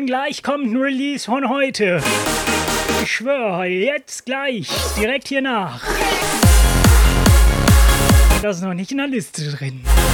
denn gleich kommt ein Release von heute. Ich schwöre, jetzt gleich, direkt hier nach. Das ist noch nicht in der Liste drin.